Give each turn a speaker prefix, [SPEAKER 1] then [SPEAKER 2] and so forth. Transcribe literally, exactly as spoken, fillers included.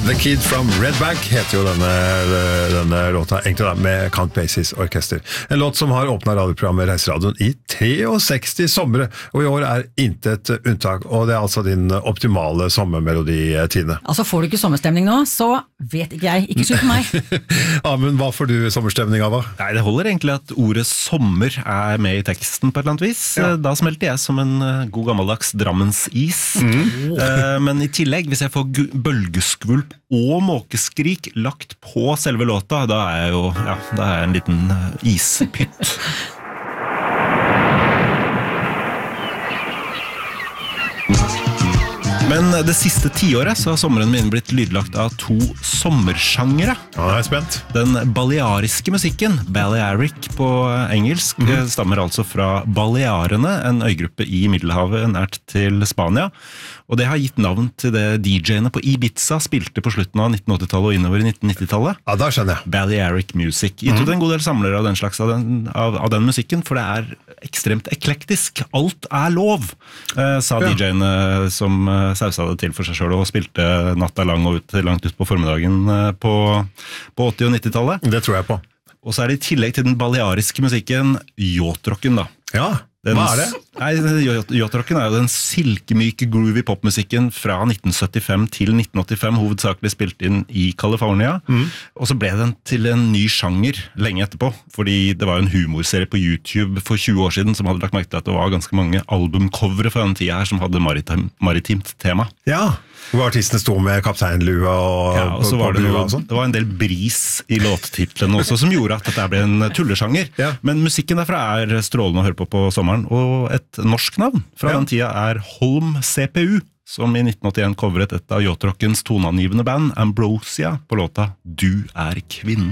[SPEAKER 1] The Kid from Red Bank heter jo denne, denne låta, egentlig da, med Count Basie's orkester. En låt som har åpnet radioprogrammet Reiseradioen i sekstitre somre, og i år er intet unntak, og det er altså din optimale sommermelodi, Tine.
[SPEAKER 2] Altså får du ikke sommerstemning nå, så vet ikke jeg, ikke skyld på meg.
[SPEAKER 1] Amund, hva får du sommerstemning av?
[SPEAKER 3] Nei, det holder egentlig at ordet sommer er med i teksten på et eller annet vis. Ja. Da smelter jeg som en god gammeldags Drammensis. Mm. Men i tillegg, hvis jeg får bølgeskvulp og måkeskrik lagt på selve låta, da er jeg jo, ja, da er jeg en liten ispytt. Men det siste tiåret så har sommeren min blitt lydlagt av to sommersjangere.
[SPEAKER 1] Ja, jeg er spent.
[SPEAKER 3] Den baleariske musikken, Balearic på engelsk, mm. stammer altså fra Balearene, en øygruppe i Middelhavet nært til Spania. Og det har gitt navn til det D J-ene på Ibiza spilte på slutten av nitten åttitallet og innover i nitten nittitallet.
[SPEAKER 1] Ja, da skjønner jeg.
[SPEAKER 3] Balearic Music. Gitt ut en god del samlere av den slags av den, av, av den musikken, for det er ekstremt eklektisk. Alt er lov, eh, sa ja. D J-ene som eh, sausa det til for seg selv og spilte natta lang og ut, langt ut på formiddagen eh, på, på åtti- og nittitallet.
[SPEAKER 1] Det tror jeg på.
[SPEAKER 3] Og så er det i tillegg til den baleariske musikken, yacht-rocken da.
[SPEAKER 1] Ja,
[SPEAKER 3] den,
[SPEAKER 1] hva er det?
[SPEAKER 3] Nei, yacht-rocken er jo den silkemyke groovy popmusikken fra nitten syttifem til nitten åttifem, hovedsakelig spilt inn i California. Mm. Og så ble den til en ny sjanger lenge etterpå, fordi det var en humorserie på YouTube for tjue år siden som hadde lagt merke til at det var ganske mange albumcovere fra den tida her som hadde maritim, maritimt tema.
[SPEAKER 1] Ja, hvor artistene stod med kapteinlua og,
[SPEAKER 3] ja, og så var det, noe,
[SPEAKER 1] og sånn.
[SPEAKER 3] Det var en del bris i låttitlene også som gjorde at dette ble en tullesjanger. Ja. Men musikken derfra er strålende å høre på på sommeren, og et norsk navn fra ja. Den tida er Holm C P U, som i nitten åttien coveret et av yacht-rockens toneangivende band, Ambrosia, på låta Du er kvinnen.